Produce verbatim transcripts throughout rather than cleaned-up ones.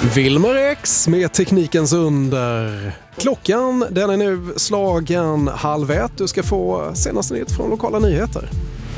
Wilmer X med teknikens under. Klockan den är nu slagen halv ett. Du ska få senaste nytt från lokala nyheter.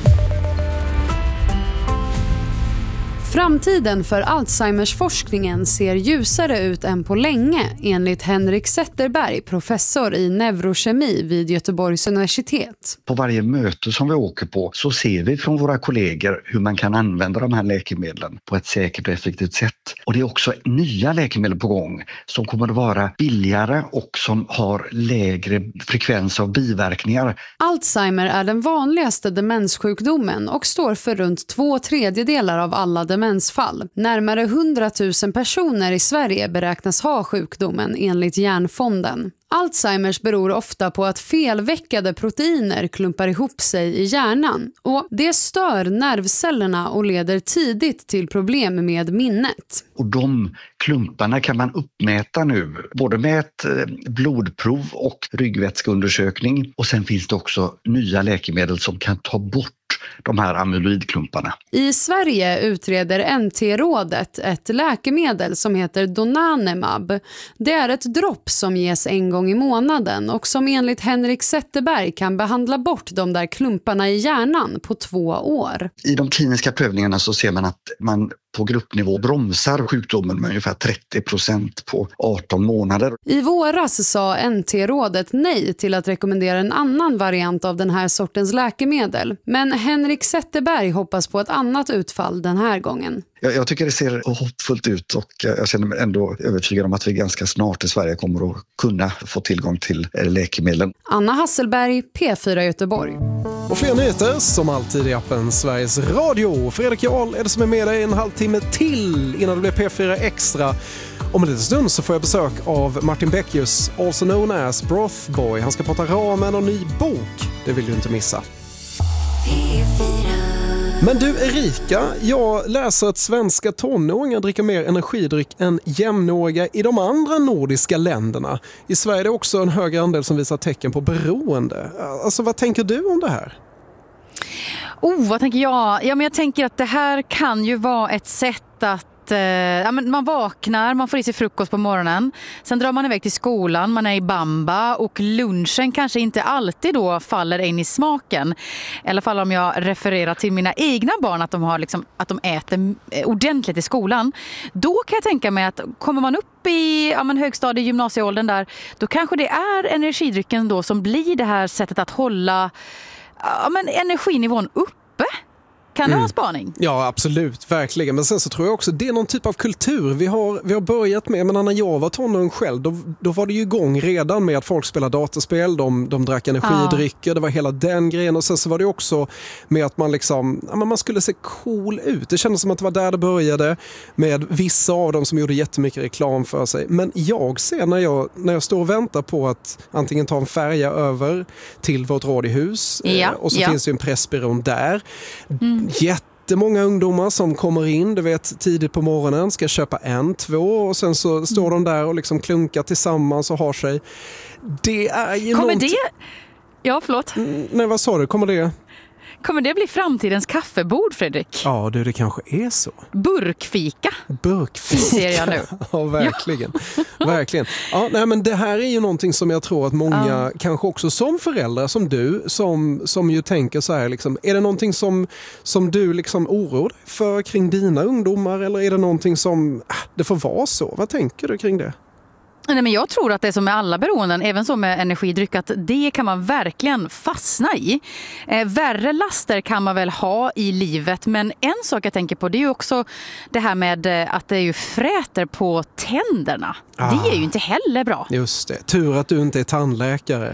Framtiden för Alzheimers-forskningen ser ljusare ut än på länge, enligt Henrik Zetterberg, professor i neurokemi vid Göteborgs universitet. På varje möte som vi åker på så ser vi från våra kollegor hur man kan använda de här läkemedlen på ett säkert och effektivt sätt. Och det är också nya läkemedel på gång som kommer att vara billigare och som har lägre frekvens av biverkningar. Alzheimer är den vanligaste demenssjukdomen och står för runt två tredjedelar av alla demensfall. Närmare hundratusen personer i Sverige beräknas ha sjukdomen enligt Hjärnfonden. Alzheimers beror ofta på att felveckade proteiner klumpar ihop sig i hjärnan och det stör nervcellerna och leder tidigt till problem med minnet. Och de klumparna kan man uppmäta nu, både med ett blodprov och ryggvätskeundersökning. Och sen finns det också nya läkemedel som kan ta bort de här amyloidklumparna. I Sverige utreder N T-rådet ett läkemedel som heter Donanemab. Det är ett dropp som ges en gång i månaden och som enligt Henrik Zetterberg kan behandla bort de där klumparna i hjärnan på två år. I de kliniska prövningarna så ser man att man på gruppnivå bromsar sjukdomen med ungefär trettio procent på arton månader. I våras sa N T-rådet nej till att rekommendera en annan variant av den här sortens läkemedel. Men Henrik Zetterberg hoppas på ett annat utfall den här gången. Jag, jag tycker det ser hoppfullt ut och jag känner mig ändå övertygad om att vi ganska snart i Sverige kommer att kunna få tillgång till läkemedlen. Anna Hasselberg, P fyra Göteborg. Och fler nyheter som alltid i appen Sveriges Radio. Fredrik Jarl är det som är med dig en halvtimme till innan det blir P fyra Extra. Om en liten stund så får jag besök av Martin Beckius, also known as Broth Boy. Han ska prata ramen och ny bok. Det vill du inte missa. P fyra. Men du Erika, jag läser att svenska tonåringar dricker mer energidryck än jämnåriga i de andra nordiska länderna. I Sverige är det också en högre andel som visar tecken på beroende. Alltså vad tänker du om det här? Oh, vad tänker jag? Ja, men jag tänker att det här kan ju vara ett sätt att ja, men man vaknar, man får i sig frukost på morgonen. Sen drar man iväg till skolan, man är i bamba och lunchen kanske inte alltid då faller in i smaken. I alla fall om jag refererar till mina egna barn att de, har liksom, att de äter ordentligt i skolan. Då kan jag tänka mig att kommer man upp i ja, men högstadie, gymnasieåldern där, då kanske det är energidrycken då som blir det här sättet att hålla ja, men energinivån uppe. Kan det vara spaning? Ja, absolut. Verkligen. Men sen så tror jag också det är någon typ av kultur vi har, vi har börjat med. Men när jag var tonåring själv, då, då var det ju igång redan med att folk spelade dataspel. De, de drack energidrycker. Ja. Det var hela den grejen. Och sen så var det också med att man liksom, ja, man skulle se cool ut. Det kändes som att det var där det började. Med vissa av dem som gjorde jättemycket reklam för sig. Men jag ser när jag, när jag står och väntar på att antingen ta en färja över till vårt radiohus. Ja. Eh, och så Ja. finns det en pressbyrå där. Mm. Jättemånga ungdomar som kommer in, du vet, tidigt på morgonen, ska köpa en, två och sen så står mm. de där och liksom klunkar tillsammans och har sig. Det är ju Kommer någonting... det... Ja, förlåt. Mm, nej, vad sa du? Kommer det... Kommer det bli framtidens kaffebord, Fredrik? Ja, du, det kanske är så. Burkfika. Burkfika. Ser jag nu. Ja, verkligen. Ja. Verkligen. Ja, nej, men det här är ju någonting som jag tror att många, ja. kanske också som föräldrar, som du, som, som ju tänker så här, liksom, är det någonting som, som du liksom oroar dig för kring dina ungdomar eller är det någonting som, ah, det får vara så? Vad tänker du kring det? Nej, men jag tror att det är som med alla beroenden, även som med energidryck, att det kan man verkligen fastna i. Eh, värre laster kan man väl ha i livet, men en sak jag tänker på det är ju också det här med att det är ju fräter på tänderna. Ah, det är ju inte heller bra. Just det. Tur att du inte är tandläkare.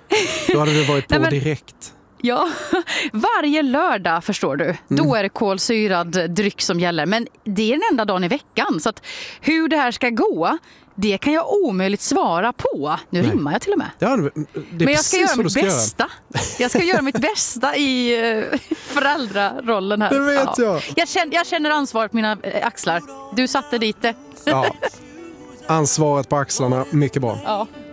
Då hade du varit på Nej, men... direkt. Ja, varje lördag förstår du, mm. då är det kolsyrad dryck som gäller. Men det är den enda dagen i veckan. Så att hur det här ska gå, det kan jag omöjligt svara på. Nu Nej. rimmar jag till och med. Ja, det är Men jag ska göra mitt ska bästa. Göra. Jag ska göra mitt bästa i uh, föräldrarollen här. Det vet ja. jag. Jag känner, jag känner ansvaret på mina axlar. Du satte dit det. Ja. Ansvaret på axlarna, mycket bra. Ja.